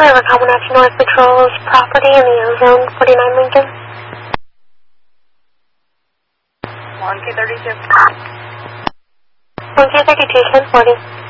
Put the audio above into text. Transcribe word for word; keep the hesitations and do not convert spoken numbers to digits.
River Commonwealth North Patrol's property in the Ozone forty-nine Lincoln. one K thirty-two. one K thirty-two, ten forty.